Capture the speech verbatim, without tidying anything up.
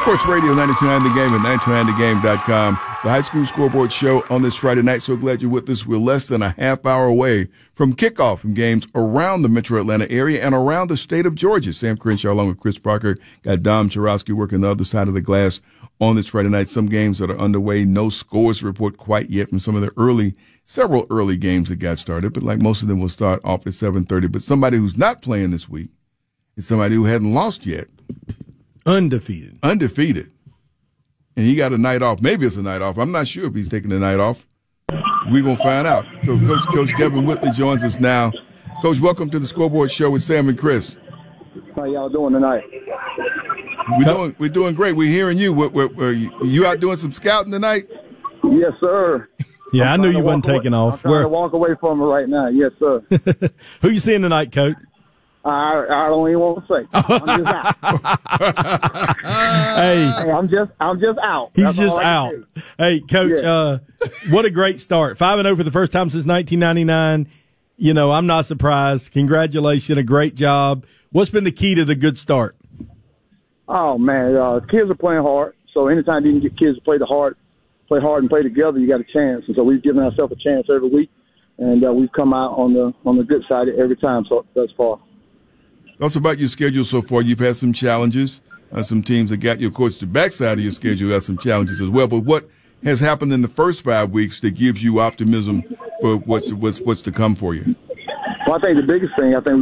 Sports Radio ninety-two point nine The Game and ninety-two point nine the game dot com. It's the High School Scoreboard Show on this Friday night. So glad you're with us. We're less than a half hour away from kickoff from games around the metro Atlanta area and around the state of Georgia. Sam Crenshaw along with Chris Parker. Got Dom Chorowski working the other side of the glass on this Friday night. Some games that are underway. No scores to report quite yet from some of the early, several early games that got started. But like most of them will start off at seven thirty. But somebody who's not playing this week is somebody who hadn't lost yet. Undefeated. Undefeated. And he got a night off. Maybe it's a night off. I'm not sure if he's taking the night off. We're going to find out. So Coach, Coach Kevin Whitley joins us now. Coach, welcome to the Scoreboard Show with Sam and Chris. How y'all doing tonight? We're doing, we're doing great. We're hearing you. We're, we're, we're, you out doing some scouting tonight? Yes, sir. Yeah, I'm I knew you wasn't taking away. off. I'm trying Where? to walk away from it right now. Yes, sir. Who you seeing tonight, Coach? I, I don't even want to say. I'm just out. hey, hey, I'm just I'm just out. He's That's just all I can out. say. Hey, Coach, Yeah. uh, what a great start. five and oh for the first time since nineteen ninety-nine. You know, I'm not surprised. Congratulations. A great job. What's been the key to the good start? Oh, man. Uh, kids are playing hard. So anytime you can get kids to play the hard, play hard and play together, you got a chance. And so we've given ourselves a chance every week. And uh, we've come out on the on the good side every time so thus far. Also about your schedule so far, you've had some challenges. Uh, some teams that got you, of course, the backside of your schedule had some challenges as well. But what has happened in the first five weeks that gives you optimism for what's what's what's to come for you? Well, I think the biggest thing, I think